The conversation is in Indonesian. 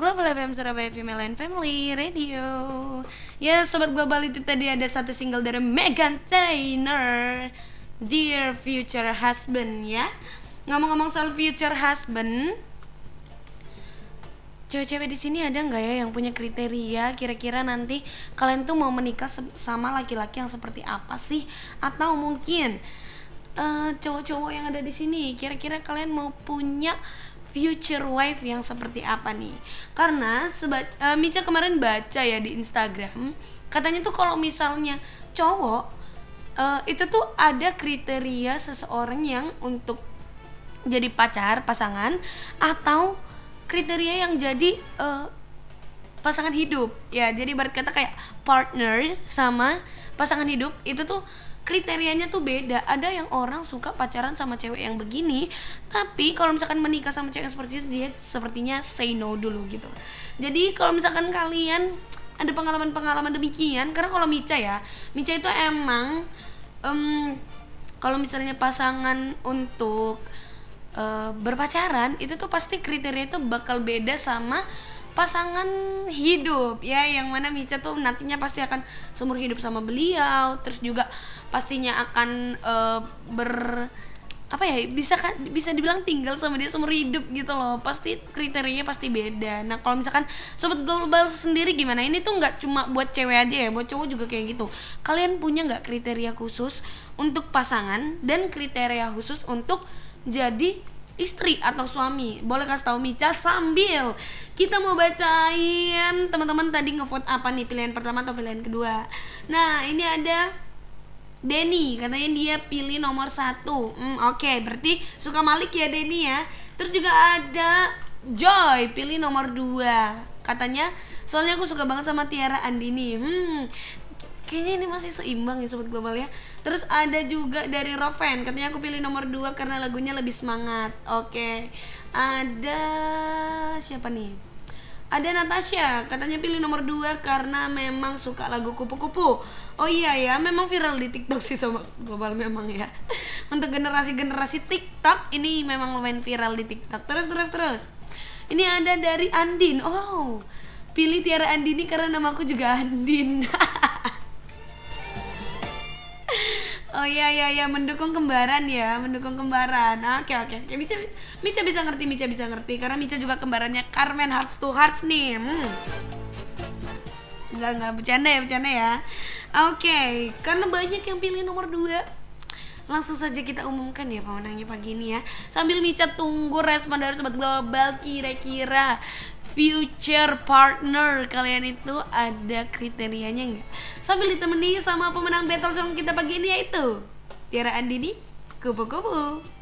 Global FM Surabaya Female and Family Radio. Ya Sobat Global, itu tadi ada satu single dari Meghan Trainor, Dear Future Husband ya. Ngomong-ngomong soal future husband, cewek-cewek di sini ada nggak ya yang punya kriteria kira-kira nanti kalian tuh mau menikah sama laki-laki yang seperti apa sih? Atau mungkin cowok-cowok yang ada di sini, kira-kira kalian mau punya future wife yang seperti apa nih? Karena Mica kemarin baca ya di Instagram, katanya tuh kalau misalnya cowok itu tuh ada kriteria seseorang yang untuk jadi pasangan, atau kriteria yang jadi pasangan hidup ya. Jadi ibarat kata kayak partner sama pasangan hidup itu tuh kriterianya tuh beda. Ada yang orang suka pacaran sama cewek yang begini, tapi kalau misalkan menikah sama cewek yang seperti itu, dia sepertinya say no dulu gitu. Jadi kalau misalkan kalian ada pengalaman-pengalaman demikian, karena kalau Mica itu emang kalau misalnya pasangan untuk berpacaran itu tuh pasti kriteria itu bakal beda sama pasangan hidup ya, yang mana Mica tuh nantinya pasti akan seumur hidup sama beliau, terus juga pastinya akan bisa dibilang tinggal sama dia seumur hidup gitu loh. Pasti kriterianya pasti beda. Nah kalau misalkan Sobat Global sendiri gimana? Ini tuh nggak cuma buat cewek aja ya, buat cowok juga kayak gitu. Kalian punya nggak kriteria khusus untuk pasangan dan kriteria khusus untuk jadi istri atau suami? Boleh kasih tahu Mica sambil kita mau bacain teman-teman tadi ngevote apa nih, pilihan pertama atau pilihan kedua. Nah ini ada Denny, katanya dia pilih nomor 1. Oke, berarti suka Malik ya Denny ya. Terus juga ada Joy, pilih nomor 2. Katanya soalnya aku suka banget sama Tiara Andini. Kayaknya ini masih seimbang ya Sobat Global ya. Terus ada juga dari Roven, katanya aku pilih nomor 2 karena lagunya lebih semangat. Oke. Ada siapa nih? Ada Natasha, katanya pilih nomor 2 karena memang suka lagu Kupu-Kupu. Oh iya ya, memang viral di TikTok sih Sobat Global memang ya. Untuk generasi-generasi TikTok ini memang lumayan viral di TikTok. Terus. Ini ada dari Andin. Oh, pilih Tiara Andini karena namaku juga Andin. Oh iya, mendukung kembaran ya, Oke. Mica bisa ngerti karena Mica juga kembarannya Carmen Hearts to Hearts nih. Enggak bercanda ya. Oke, karena banyak yang pilih nomor 2, langsung saja kita umumkan ya pemenangnya pagi ini ya. Sambil Mica tunggu respon dari Sobat Global, kira-kira future partner kalian itu ada kriterianya nggak? Sambil ditemani sama pemenang battle song kita pagi ini, yaitu Tiara Andini, Kupu-Kupu.